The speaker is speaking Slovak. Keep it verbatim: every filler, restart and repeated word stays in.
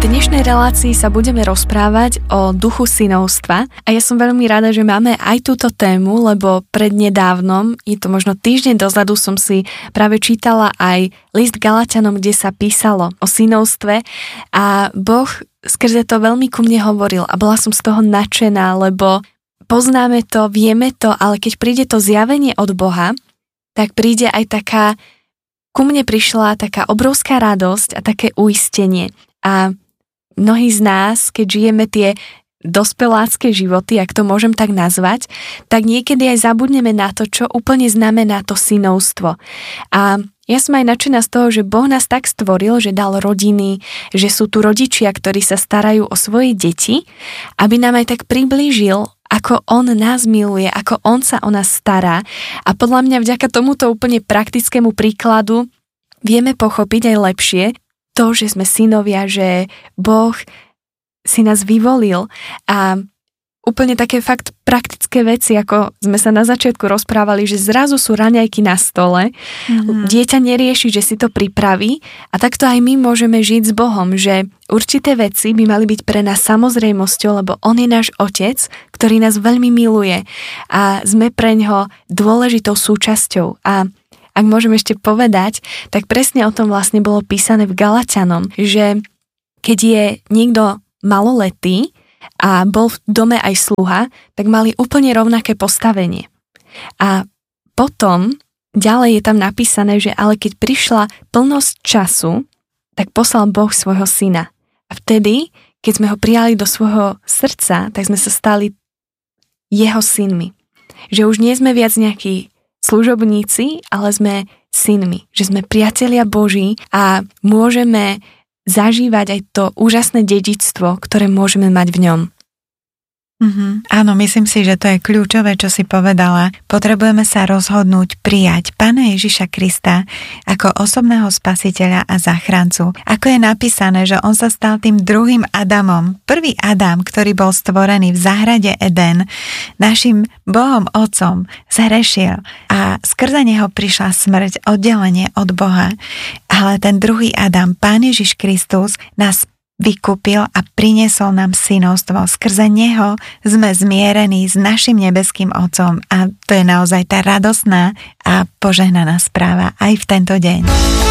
dnešnej relácii sa budeme rozprávať o duchu synovstva a ja som veľmi rada, že máme aj túto tému, lebo prednedávnom, je to možno týždeň dozadu, som si práve čítala aj list Galatianom, kde sa písalo o synovstve a Boh skrze to veľmi ku mne hovoril a bola som z toho nadšená, lebo poznáme to, vieme to, ale keď príde to zjavenie od Boha, tak príde aj taká, ku mne prišla taká obrovská radosť a také uistenie. A mnohí z nás, keď žijeme tie dospelácké životy, ak to môžem tak nazvať, tak niekedy aj zabudneme na to, čo úplne znamená to synovstvo. A ja som aj nadšená z toho, že Boh nás tak stvoril, že dal rodiny, že sú tu rodičia, ktorí sa starajú o svoje deti, aby nám aj tak priblížil, ako On nás miluje, ako On sa o nás stará. A podľa mňa vďaka tomuto úplne praktickému príkladu vieme pochopiť aj lepšie, to, že sme synovia, že Boh si nás vyvolil a úplne také fakt praktické veci, ako sme sa na začiatku rozprávali, že zrazu sú raňajky na stole, mm-hmm. dieťa nerieši, že si to pripraví a takto aj my môžeme žiť s Bohom, že určité veci by mali byť pre nás samozrejmosťou, lebo On je náš Otec, ktorý nás veľmi miluje a sme preňho dôležitou súčasťou. A ak môžem ešte povedať, tak presne o tom vlastne bolo písané v Galatianom, že keď je niekto maloletý a bol v dome aj sluha, tak mali úplne rovnaké postavenie. A potom ďalej je tam napísané, že ale keď prišla plnosť času, tak poslal Boh svojho syna. A vtedy, keď sme ho prijali do svojho srdca, tak sme sa stali jeho synmi. Že už nie sme viac nejakí služobníci, ale sme synmi, že sme priatelia Boží a môžeme zažívať aj to úžasné dedičstvo, ktoré môžeme mať v ňom. Mm-hmm. Áno, myslím si, že to je kľúčové, čo si povedala. Potrebujeme sa rozhodnúť prijať Pána Ježiša Krista ako osobného spasiteľa a záchrancu. Ako je napísané, že on sa stal tým druhým Adamom. Prvý Adam, ktorý bol stvorený v záhrade Eden, našim Bohom Otcom, zhrešil a skrze neho prišla smrť, oddelenie od Boha. Ale ten druhý Adam, Pán Ježiš Kristus, nás vykúpil a priniesol nám synovstvo. Skrze neho sme zmierení s našim nebeským Otcom a to je naozaj tá radosná a požehnaná správa aj v tento deň.